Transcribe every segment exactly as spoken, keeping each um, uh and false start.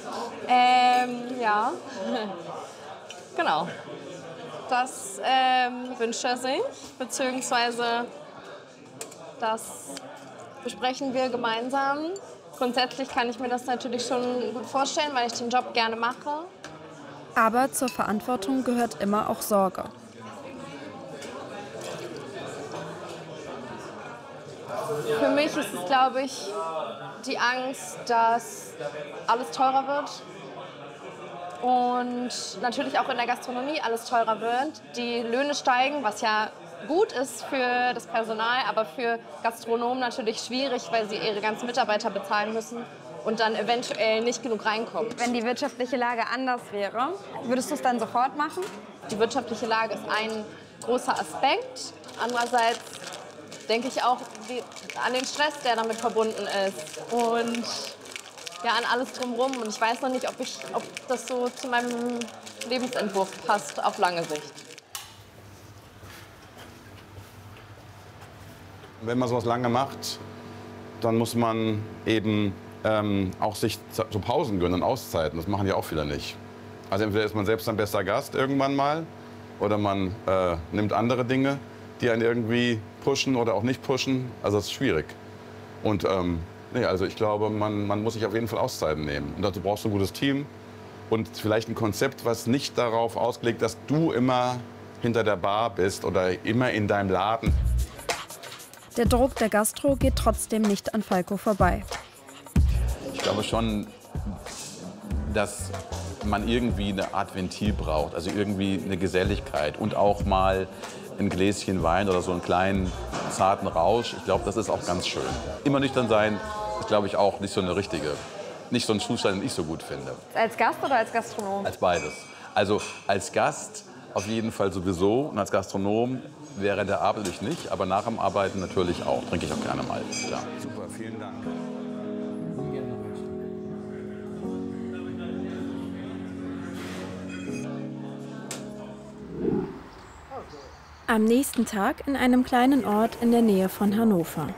Ähm, ja. Genau. Das ähm, wünscht er sich, beziehungsweise das besprechen wir gemeinsam. Grundsätzlich kann ich mir das natürlich schon gut vorstellen, weil ich den Job gerne mache. Aber zur Verantwortung gehört immer auch Sorge. Für mich ist es, glaube ich, die Angst, dass alles teurer wird. Und natürlich auch in der Gastronomie alles teurer wird. Die Löhne steigen, was ja gut ist für das Personal, aber für Gastronomen natürlich schwierig, weil sie ihre ganzen Mitarbeiter bezahlen müssen und dann eventuell nicht genug reinkommt. Wenn die wirtschaftliche Lage anders wäre, würdest du es dann sofort machen? Die wirtschaftliche Lage ist ein großer Aspekt. Andererseits denke ich auch die, an den Stress, der damit verbunden ist. Und ja, an alles drumherum. Und ich weiß noch nicht, ob, ich, ob das so zu meinem Lebensentwurf passt auf lange Sicht. Wenn man sowas lange macht, dann muss man eben ähm, auch sich so Pausen gönnen und Auszeiten. Das machen ja auch viele nicht. Also entweder ist man selbst ein bester Gast irgendwann mal oder man äh, nimmt andere Dinge, die einen irgendwie pushen oder auch nicht pushen. Also das ist schwierig. Und ähm, nee, also ich glaube, man, man muss sich auf jeden Fall Auszeiten nehmen. Und dazu brauchst du ein gutes Team und vielleicht ein Konzept, was nicht darauf ausgelegt ist, dass du immer hinter der Bar bist oder immer in deinem Laden. Der Druck der Gastro geht trotzdem nicht an Falco vorbei. Ich glaube schon, dass man irgendwie eine Art Ventil braucht, also irgendwie eine Geselligkeit und auch mal ein Gläschen Wein oder so einen kleinen, zarten Rausch. Ich glaube, das ist auch ganz schön. Immer nüchtern sein ist, glaube ich, auch nicht so eine richtige, nicht so ein Zustand, den ich so gut finde. Als Gast oder als Gastronom? Als beides. Also als Gast auf jeden Fall sowieso und als Gastronom wäre der Abend natürlich nicht, aber nach dem Arbeiten natürlich auch. Trinke ich auch gerne mal. Ja. Super, vielen Dank. Am nächsten Tag in einem kleinen Ort in der Nähe von Hannover.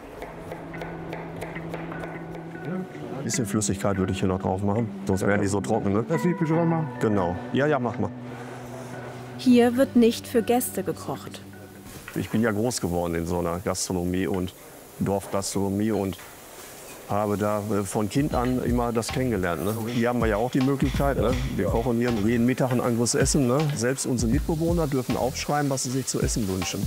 Ein bisschen Flüssigkeit würde ich hier noch drauf machen, sonst wären die so trocken, ne? Das will ich bitte machen. Genau. Ja, ja, mach mal. Hier wird nicht für Gäste gekocht. Ich bin ja groß geworden in so einer Gastronomie und Dorfgastronomie und habe da von Kind an immer das kennengelernt. Ne? Hier haben wir ja auch die Möglichkeit, ne? Wir kochen hier jeden Mittag ein anderes Essen. Ne? Selbst unsere Mitbewohner dürfen aufschreiben, was sie sich zu essen wünschen.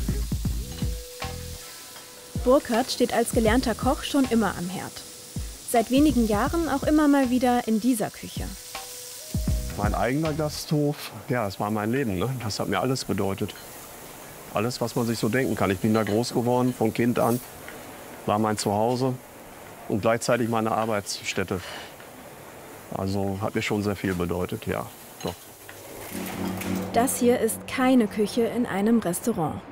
Burkhard steht als gelernter Koch schon immer am Herd. Seit wenigen Jahren auch immer mal wieder in dieser Küche. Mein eigener Gasthof, ja, das war mein Leben. Ne? Das hat mir alles bedeutet. Alles, was man sich so denken kann. Ich bin da groß geworden, von Kind an. War mein Zuhause und gleichzeitig meine Arbeitsstätte. Also hat mir schon sehr viel bedeutet, ja. Doch. Das hier ist keine Küche in einem Restaurant.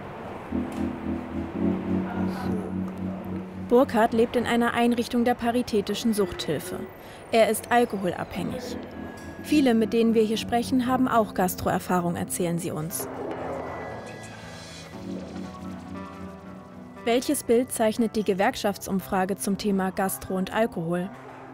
Burkhard lebt in einer Einrichtung der Paritätischen Suchthilfe. Er ist alkoholabhängig. Viele, mit denen wir hier sprechen, haben auch Gastroerfahrung, erzählen sie uns. Welches Bild zeichnet die Gewerkschaftsumfrage zum Thema Gastro und Alkohol?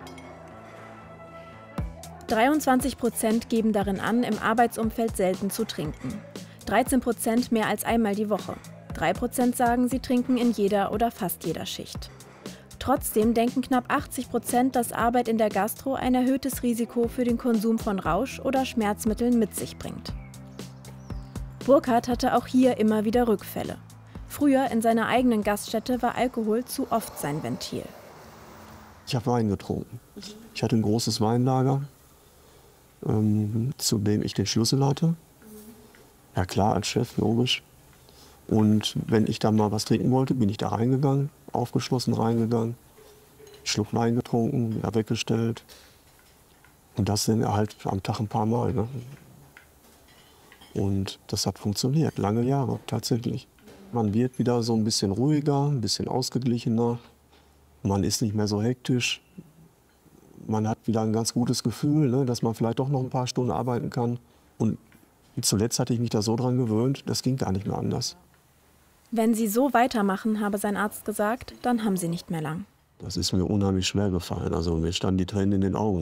dreiundzwanzig Prozent geben darin an, im Arbeitsumfeld selten zu trinken. dreizehn Prozent mehr als einmal die Woche. drei Prozent sagen, sie trinken in jeder oder fast jeder Schicht. Trotzdem denken knapp achtzig Prozent, dass Arbeit in der Gastro ein erhöhtes Risiko für den Konsum von Rausch- oder Schmerzmitteln mit sich bringt. Burkhard hatte auch hier immer wieder Rückfälle. Früher in seiner eigenen Gaststätte war Alkohol zu oft sein Ventil. Ich habe Wein getrunken. Ich hatte ein großes Weinlager, ähm, zu dem ich den Schlüssel hatte. Ja klar, als Chef, logisch. Und wenn ich da mal was trinken wollte, bin ich da reingegangen, aufgeschlossen reingegangen, Schluck Wein getrunken, ja, weggestellt. Und das sind halt am Tag ein paar Mal. Ne? Und das hat funktioniert, lange Jahre tatsächlich. Man wird wieder so ein bisschen ruhiger, ein bisschen ausgeglichener. Man ist nicht mehr so hektisch. Man hat wieder ein ganz gutes Gefühl, ne, dass man vielleicht doch noch ein paar Stunden arbeiten kann. Und zuletzt hatte ich mich da so dran gewöhnt, das ging gar nicht mehr anders. Wenn Sie so weitermachen, habe sein Arzt gesagt, dann haben Sie nicht mehr lang. Das ist mir unheimlich schwer gefallen. Also mir standen die Tränen in den Augen.